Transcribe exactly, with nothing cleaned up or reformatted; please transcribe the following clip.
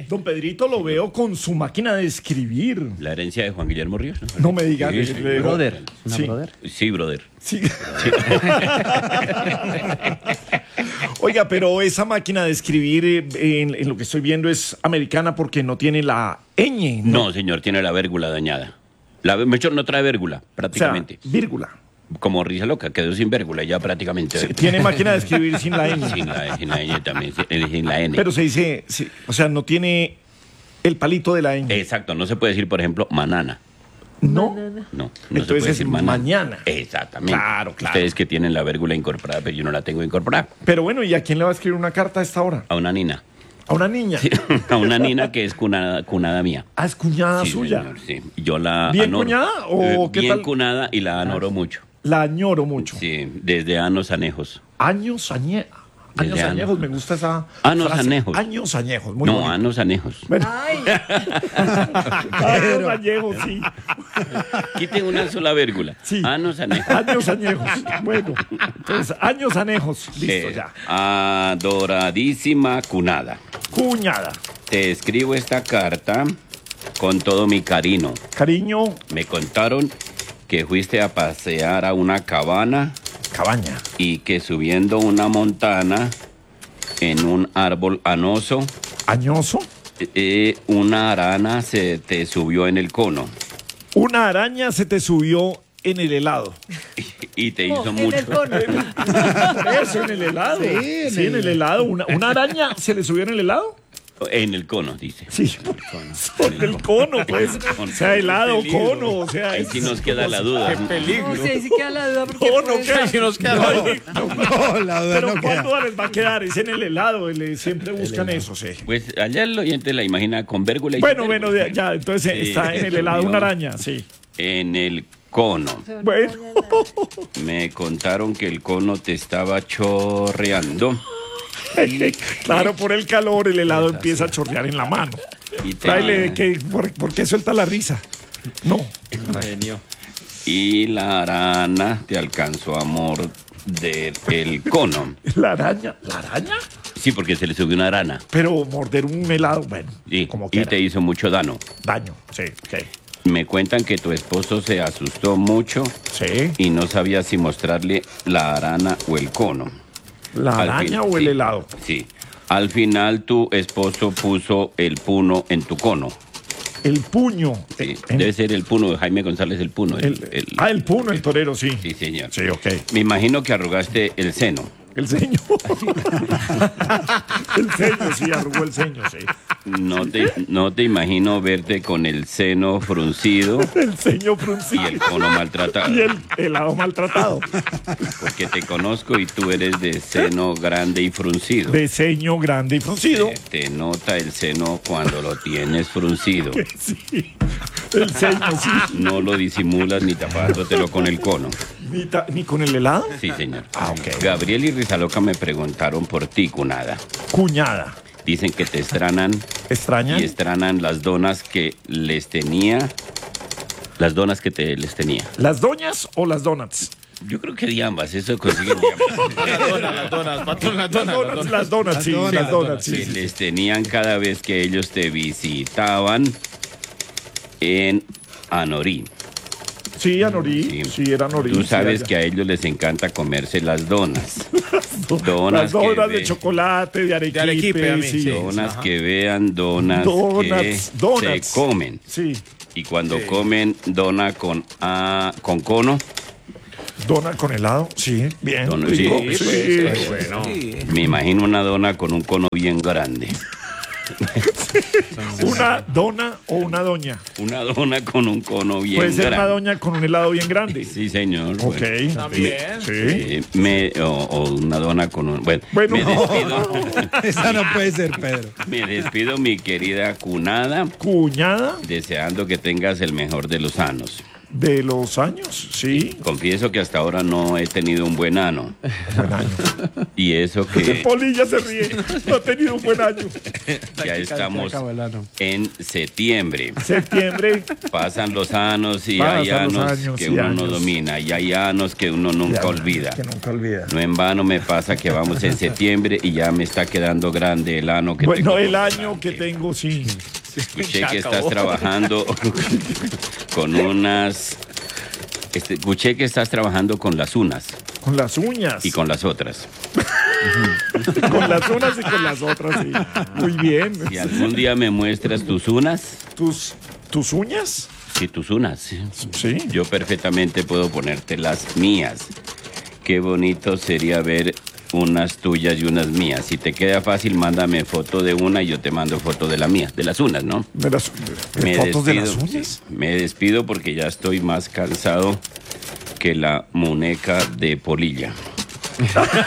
Don Pedrito lo veo con su máquina de escribir. La herencia de Juan Guillermo Ríos, ¿no? No me digas. Sí, sí. le- Brother. ¿Una Sí. brother? Sí, brother. Sí. Oiga, pero esa máquina de escribir, eh, en, en lo que estoy viendo, es americana porque no tiene la ñ. No, señor, tiene la vérgula dañada. La, mejor no trae vérgula, O sea, prácticamente. vírgula. Como risa loca, quedó sin vérgula ya prácticamente. Sí, tiene máquina de escribir sin la ñ. Sin la, sin la N también, sin, sin la N. Pero se dice, sí, o sea, no tiene el palito de la ñ. Exacto, no se puede decir, por ejemplo, manana. No. No, no se Entonces puede es decir manana. mañana. Exactamente. Claro, claro. Ustedes que tienen la vérgula incorporada, pero yo no la tengo incorporada. Pero bueno, ¿y a quién le va a escribir una carta a esta hora? A una nina. A una niña. A una nina que es cunada, cunada mía. Ah, es cuñada Sí, suya. señor, sí. Yo la ¿Bien anoro. cuñada o Eh, qué bien tal? cunada y la anoro mucho. La añoro mucho. Sí, desde años anejos. Años añe... Años Desde añejos, años. me gusta esa Años frase. anejos. Años añejos, muy no, bonito. años anejos. Bueno, Ay, años añejos, sí. Quiten una sola vérgula. Sí. Años anejos. Años añejos. Bueno, entonces, años anejos. Listo, Eh, ya. Adoradísima cunada. Cuñada. Te escribo esta carta con todo mi cariño. Cariño, Me contaron que fuiste a pasear a una cabana cabaña. y que subiendo una montana en un árbol anoso, Añoso. eh, una arana se te subió en el cono Una araña se te subió en el helado. y te oh, hizo en mucho. el cono. Eso, en el helado. Sí, en en, el- el helado. Una, ¿Una araña se le subió en el helado? En el cono, dice. Sí, sobre el cono, pues. O sea, helado, cono, o sea. Ahí es- sí nos queda la duda. No, sí, ahí sí queda la duda porque Cono, puede ¿qué? ser- Sí nos queda. No, la duda Pero no ¿cuánto queda. les va a quedar? Es en el helado, le- siempre buscan eso, sí. Pues allá el oyente la imagina con vérgula y Bueno, sin bueno, vérgula. ya, ya, entonces Sí, está en el helado subió una araña, sí. En el cono. Bueno, Me contaron que el cono te estaba chorreando claro, por el calor el helado empieza a chorrear en la mano. y te, Tráele, que, ¿por, por qué suelta la risa? No, y la arana te alcanzó a morder el cono. la araña, ¿la araña? Sí, porque se le subió una arana Pero morder un helado, bueno, y, como y que te hizo mucho daño. daño, sí, ok. Me cuentan que tu esposo se asustó mucho Sí, y no sabía si mostrarle la arana o el cono. la Al araña fin- o el sí, helado. Sí. Al final tu esposo puso el puno en tu cono. El puño. Sí, en- debe ser el puno de Jaime González el puno. el- el- el- ah, el puno, el torero, sí. Sí, señor. Sí, ok. Me imagino que arrugaste el seno. El ceño. el ceño, sí, arrugó el ceño, sí. No te, no te imagino verte con el seno fruncido El ceño y fruncido. el cono maltratado. Y el helado maltratado. Porque te conozco y tú eres de seno grande y fruncido. De ceño grande y fruncido. Eh, Te nota el seno cuando lo tienes fruncido. Sí. El ceño, sí. No lo disimulas ni tapándotelo con el cono. Ni, ta- ni con el helado. Sí, señor. Ah, ok. Gabriel y Rizaloca me preguntaron por ti, cunada. Cuñada. Dicen que te estranan ¿Extraña? y estranan las donas que les tenía. Las donas que te les tenía. ¿Las doñas o las donuts? Yo creo que de ambas, eso consiguen de ambas. Las donas, patrón, las Las donuts, las donuts, sí. donas, Las las donuts, sí. Que sí. les tenían cada vez que ellos te visitaban en Anorí. Sí, Anorí. Sí. Sí, era Anorí. Tú sí, sabes allá. que a ellos les encanta comerse las donas. Las Donas, donas que de ve- chocolate, de arequipe. De arequipe, a mí, sí. sí. Donas que vean, donas, Donuts, que donuts. se comen. Sí. Y cuando comen dona con, ah, con cono, Dona con helado, sí, bien. Dona, rico, sí, sí. pues, bueno. me imagino una dona con un cono bien grande. Una dona o una doña. Una dona con un cono bien Puede ser una grande. doña con un helado bien grande. Sí, señor. Ok. Bueno, También. Sí. eh, me, o, o una dona con un... Bueno, Bueno. me despido. Esa no puede ser, Pedro. Me despido, mi querida cunada, Cuñada. deseando que tengas el mejor de los años. De los años, sí. Confieso que hasta ahora no he tenido un buen ano. Buen año. Y eso que Polilla se ríe. No ha tenido un buen año. ya estamos acabó el ano. en septiembre. Septiembre. Pasan los años y Pasan hay los años años que y uno no años. domina y hay años que uno nunca olvida. Que nunca olvida. No en vano me pasa que vamos en septiembre y ya me está quedando grande el ano que Bueno, tengo el por año que delante. tengo, sí. Escuché Ya que estás acabó. trabajando con unas... este, escuché que estás trabajando con las unas Con las uñas. y con las otras. Con las unas y con las otras, sí. Muy bien. Si algún día me muestras tus unas, ¿Tus, tus uñas? sí, tus unas, Sí. yo perfectamente puedo ponerte las mías. Qué bonito sería ver unas tuyas y unas mías. Si te queda fácil, mándame foto de una y yo te mando foto de la mía, de las unas, ¿no? ¿De las, de Me fotos de las despido, uñas? sí, me despido porque ya estoy más cansado que la muñeca de Polilla.